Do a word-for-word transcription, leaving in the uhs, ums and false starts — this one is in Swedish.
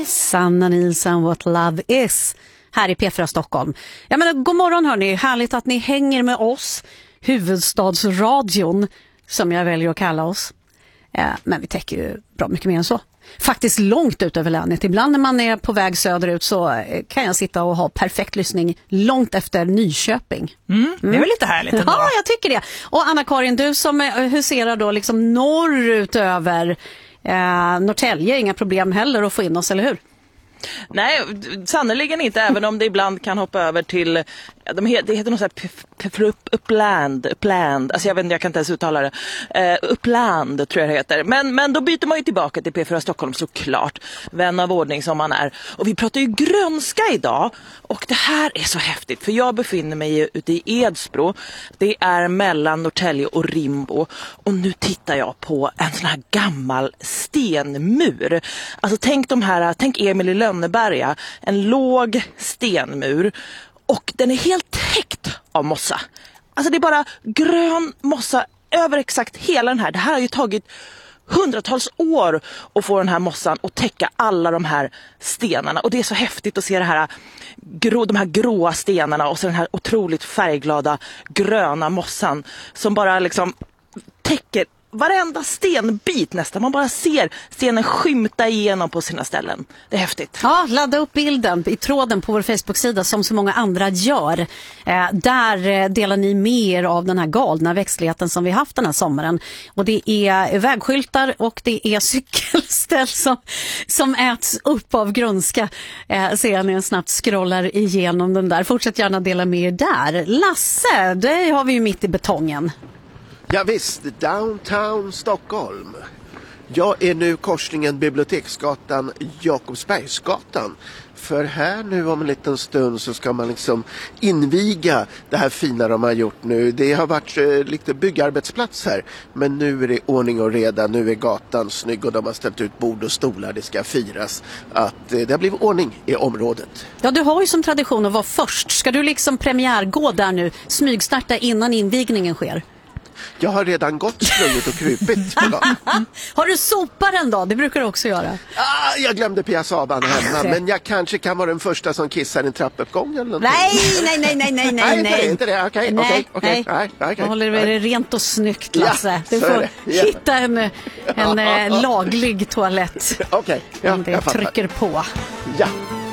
Sanna Nilsson, What Love Is, här i P fyra Stockholm. Jag menar, god morgon hörni, härligt att ni hänger med oss, huvudstadsradion som jag väljer att kalla oss. Eh, men vi täcker ju bra mycket mer än så. Faktiskt långt ut över länet. Ibland när man är på väg söderut så kan jag sitta och ha perfekt lyssning långt efter Nyköping. Mm, mm. Det är väl lite härligt ändå. Ja, jag tycker det. Och Anna-Karin, du som huserar då liksom norrut över eh, Norrtälje, inga problem heller att få in oss, eller hur? Nej, sannoliken inte, även om det ibland kan hoppa över till, de heter, det heter något så här Uppland, Uppland, alltså jag vet inte, jag kan inte ens uttala det. Uh, Uppland tror jag det heter. Men, men då byter man ju tillbaka till P fyra Stockholm såklart, vän av ordning som man är. Och vi pratar ju grönska idag, och det här är så häftigt, för jag befinner mig ute i Edsbro. Det är mellan Norrtälje och Rimbo, och nu tittar jag på en sån här gammal stenmur. Alltså tänk de här, tänk Emil i Lönneberga, en låg stenmur, och den är helt täckt av mossa. Alltså det är bara grön mossa över exakt hela den här. Det här har ju tagit hundratals år att få den här mossan att täcka alla de här stenarna. Och det är så häftigt att se det här, grå, de här gråa stenarna och så den här otroligt färgglada gröna mossan som bara liksom täcker varenda stenbit nästan. Man bara ser stenen skymta igenom på sina ställen. Det är häftigt. Ja, ladda upp bilden i tråden på vår Facebook-sida som så många andra gör. Eh, där delar ni mer av den här galna växtligheten som vi haft den här sommaren. Och det är vägskyltar och det är cykelställ som, som äts upp av grönska. Eh, ser ni snabbt scrollar igenom den där. Fortsätt gärna dela med er där. Lasse, det har vi ju mitt i betongen. Ja visst, downtown Stockholm. Jag är nu korsningen Biblioteksgatan, Jakobsbergsgatan. För här nu om en liten stund så ska man liksom inviga det här fina de har gjort nu. Det har varit eh, lite byggarbetsplats här. Men nu är det ordning och reda, nu är gatan snygg och de har ställt ut bord och stolar. Det ska firas att eh, det har blivit ordning i området. Ja, du har ju som tradition att vara först. Ska du liksom premiärgå där nu, smygstarta innan invigningen sker? Jag har redan gått, sprungit och krupit. Har du soparen då? Det brukar du också göra. Ah, jag glömde piazzaban hemma, men jag kanske kan vara den första som kissar i en trappuppgång eller någonting. Nej, nej, nej, nej, nej, nej. Nej, inte det, okej, nej, okej, okej. nej. Nej, okej. Håller det rent och snyggt, Lasse. Ja, du får ja. hitta en, en laglig toalett. Okej, ja, det jag fattar. trycker på. Ja.